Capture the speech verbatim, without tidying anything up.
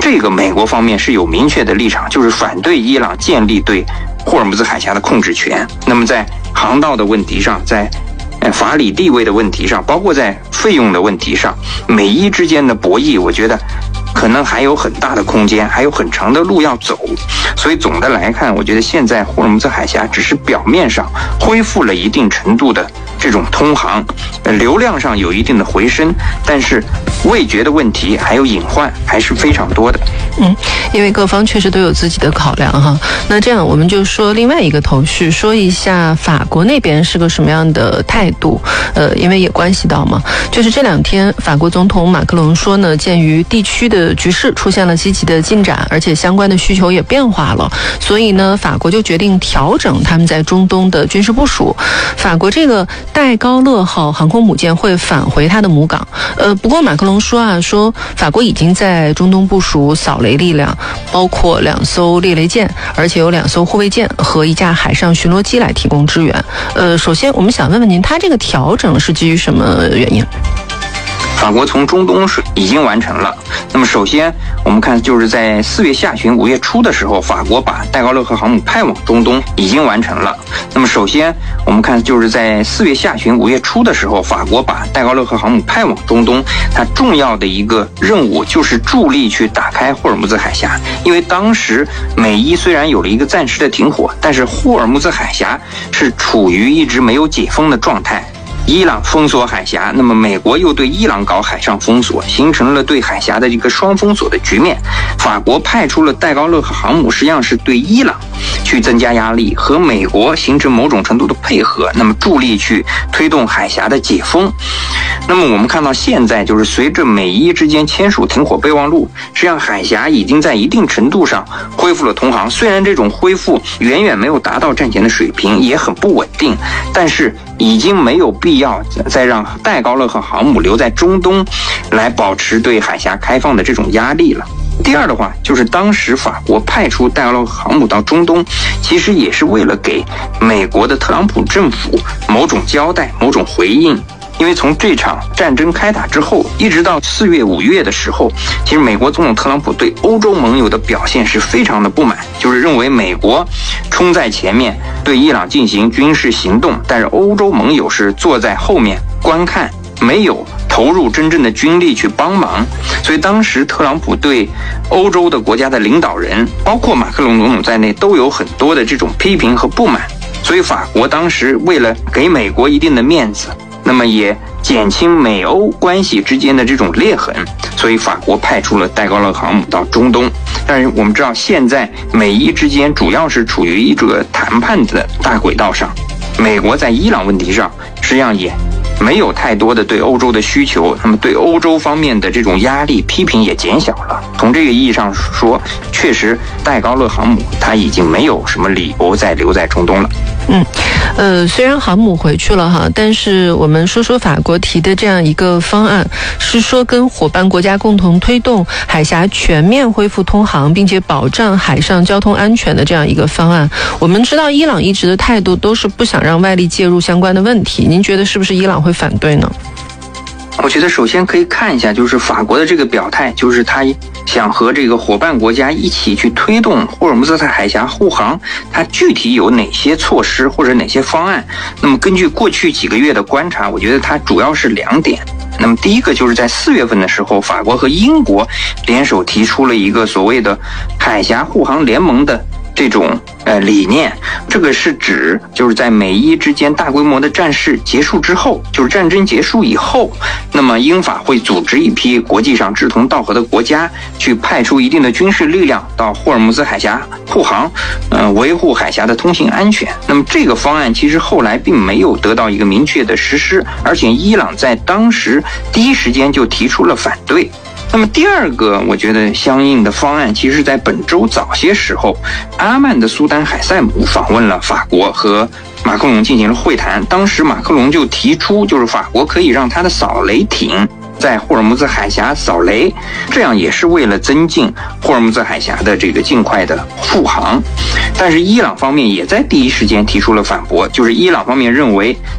这个美国方面是有明确的立场，就是反对伊朗建立对霍尔木兹海峡的控制权。那么在航道的问题上，在法理地位的问题上，包括在费用的问题上，美伊之间的博弈，我觉得可能还有很大的空间，还有很长的路要走。所以总的来看，我觉得现在霍尔木兹海峡只是表面上恢复了一定程度的这种通航，流量上有一定的回升，但是味觉的问题还有隐患还是非常多的。 嗯，因为各方确实都有自己的考量哈。那这样我们就说另外一个头绪，说一下法国那边是个什么样的态度。呃，因为也关系到嘛，就是这两天法国总统马克龙说呢，鉴于地区的局势出现了积极的进展，而且相关的需求也变化了，所以呢，法国就决定调整他们在中东的军事部署。法国这个戴高乐号航空母舰会返回它的母港。呃，不过马克龙说啊，说法国已经在中东部署扫雷力量，包括两艘猎雷舰，而且有两艘护卫舰和一架海上巡逻机来提供支援。呃，首先我们想问问您，他这个调整是基于什么原因？ 法国从中东是已经完成了。那么首先我们看，就是在四月下旬五月初的时候，法国把戴高乐号航母派往中东已经完成了。那么首先我们看，就是在四月下旬五月初的时候，法国把戴高乐号航母派往中东，它重要的一个任务就是助力去打开霍尔木兹海峡。因为当时美伊虽然有了一个暂时的停火，但是霍尔木兹海峡是处于一直没有解封的状态。伊朗封锁海峡，那么美国又对伊朗搞海上封锁，形成了对海峡的一个双封锁的局面。法国派出了戴高乐号航母，实际上是对伊朗去增加压力，和美国形成某种程度的配合，那么助力去推动海峡的解封。那么我们看到现在，就是随着美伊之间签署停火备忘录，实际上海峡已经在一定程度上恢复了通航。虽然这种恢复远远没有达到战前的水平，也很不稳定，但是已经没有必要再让戴高乐号航母留在中东来保持对海峡开放的这种压力了。第二的话，就是当时法国派出戴高乐号航母到中东，其实也是为了给美国的特朗普政府某种交代、某种回应。因为从这场战争开打之后，一直到四月、五月的时候，其实美国总统特朗普对欧洲盟友的表现是非常的不满，就是认为美国冲在前面对伊朗进行军事行动，但是欧洲盟友是坐在后面观看，没有投入真正的军力去帮忙。所以当时特朗普对欧洲的国家的领导人，包括马克龙总统在内，都有很多的这种批评和不满。所以法国当时为了给美国一定的面子，那么也减轻美欧关系之间的这种裂痕，所以法国派出了戴高乐航母到中东。但是我们知道，现在美伊之间主要是处于一个谈判的大轨道上，美国在伊朗问题上实际上也没有太多的对欧洲的需求，那么对欧洲方面的这种压力批评也减小了。从这个意义上说，确实戴高乐航母它已经没有什么理由再留在中东了。 嗯，呃，虽然航母回去了哈，但是我们说说法国提的这样一个方案，是说跟伙伴国家共同推动海峡全面恢复通航，并且保障海上交通安全的这样一个方案。我们知道伊朗一直的态度都是不想让外力介入相关的问题，您觉得是不是伊朗会反对呢？ 我觉得首先可以看一下，就是法国的这个表态，就是他想和这个伙伴国家一起去推动霍尔木兹海峡护航，它具体有哪些措施或者哪些方案。那么根据过去几个月的观察，我觉得它主要是两点。那么第一个就是在四月份的时候，法国和英国联手提出了一个所谓的海峡护航联盟的这种呃理念。这个是指就是在美伊之间大规模的战事结束之后，就是战争结束以后，那么英法会组织一批国际上志同道合的国家，去派出一定的军事力量到霍尔木兹海峡护航，呃维护海峡的通行安全。那么这个方案其实后来并没有得到一个明确的实施，而且伊朗在当时第一时间就提出了反对。那么第二个，我觉得相应的方案，其实在本周早些时候，阿曼的苏丹海塞姆访问了法国，和马克龙进行了会谈。当时马克龙就提出，就是法国可以让他的扫雷艇在霍尔木兹海峡扫雷，这样也是为了增进霍尔木兹海峡的这个尽快的复航。但是伊朗方面也在第一时间提出了反驳，就是伊朗方面认为